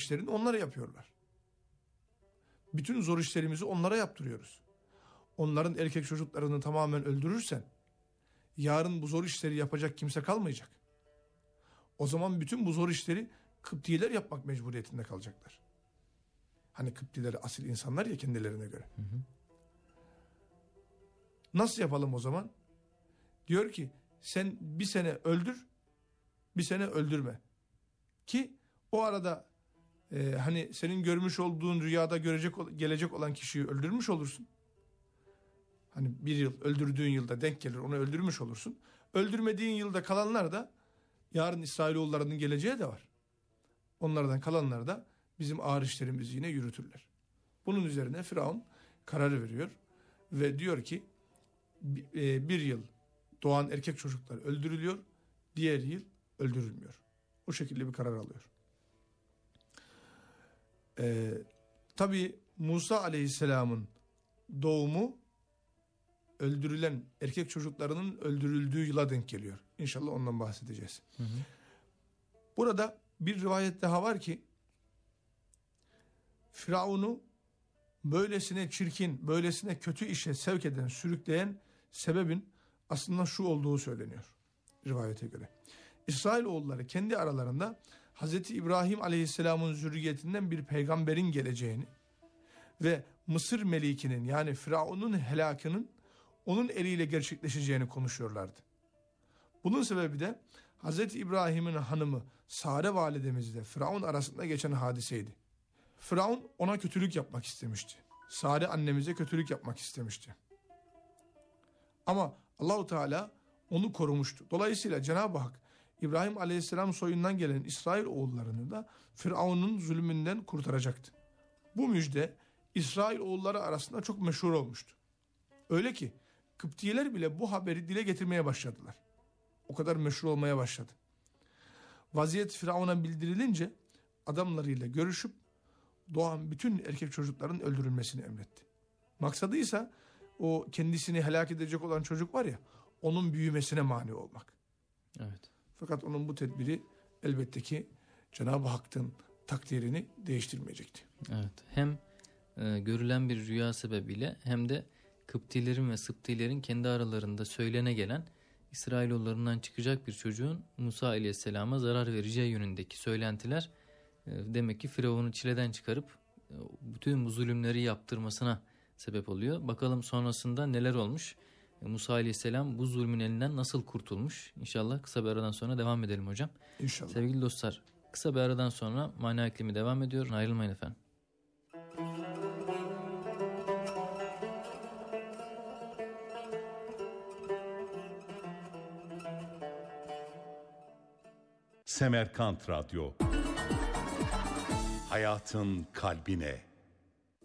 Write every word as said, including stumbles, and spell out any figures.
işlerini onlara yapıyorlar. Bütün zor işlerimizi onlara yaptırıyoruz. Onların erkek çocuklarını tamamen öldürürsen yarın bu zor işleri yapacak kimse kalmayacak. O zaman bütün bu zor işleri Kıptiler yapmak mecburiyetinde kalacaklar. Hani Kıptiler asil insanlar ya kendilerine göre. Hı hı. Nasıl yapalım o zaman? Diyor ki sen bir sene öldür, bir sene öldürme. Ki o arada e, hani senin görmüş olduğun rüyada görecek gelecek olan kişiyi öldürmüş olursun. Hani bir yıl öldürdüğün yılda denk gelir, onu öldürmüş olursun. Öldürmediğin yılda kalanlar da yarın İsrailoğullarının geleceği de var. Onlardan kalanlar da bizim ağır işlerimizi yine yürütürler. Bunun üzerine Firavun kararı veriyor ve diyor ki bir yıl doğan erkek çocuklar öldürülüyor, diğer yıl öldürülmüyor. O şekilde bir karar alıyor. Ee, tabii Musa Aleyhisselam'ın doğumu öldürülen erkek çocuklarının öldürüldüğü yıla denk geliyor. İnşallah ondan bahsedeceğiz. Hı hı. Burada bir rivayet daha var ki Firavun'u böylesine çirkin, böylesine kötü işe sevk eden, sürükleyen sebebin aslında şu olduğu söyleniyor rivayete göre. İsrailoğulları kendi aralarında Hazreti İbrahim Aleyhisselam'ın zürriyetinden bir peygamberin geleceğini ve Mısır melikinin yani Firavun'un helakının onun eliyle gerçekleşeceğini konuşuyorlardı. Bunun sebebi de Hazreti İbrahim'in hanımı Sare validemizle Firavun arasında geçen hadiseydi. Firavun ona kötülük yapmak istemişti. Sare annemize kötülük yapmak istemişti. Ama Allahu Teala onu korumuştu. Dolayısıyla Cenab-ı Hak İbrahim Aleyhisselam soyundan gelen İsrailoğullarını da Firavun'un zulmünden kurtaracaktı. Bu müjde İsrailoğulları arasında çok meşhur olmuştu. Öyle ki Kıptiler bile bu haberi dile getirmeye başladılar. O kadar meşhur olmaya başladı. Vaziyet Firavun'a bildirilince adamlarıyla görüşüp doğan bütün erkek çocukların öldürülmesini emretti. Maksadı ise o kendisini helak edecek olan çocuk var ya, onun büyümesine mani olmak. Evet. Fakat onun bu tedbiri elbette ki Cenab-ı Hakk'ın takdirini değiştirmeyecekti. Evet. Hem e, görülen bir rüya sebebiyle hem de Kıptilerin ve Sıptilerin kendi aralarında söylene gelen İsrailoğullarından çıkacak bir çocuğun Musa Aleyhisselam'a zarar vereceği yönündeki söylentiler e, demek ki Firavun'u çileden çıkarıp e, bütün bu zulümleri yaptırmasına sebep oluyor. Bakalım sonrasında neler olmuş? E, Musa Aleyhisselam bu zulmün elinden nasıl kurtulmuş? İnşallah kısa bir aradan sonra devam edelim hocam. İnşallah. Sevgili dostlar, kısa bir aradan sonra Mana İklimi devam ediyor. Ayrılmayın efendim. Semerkant Radyo, hayatın kalbine.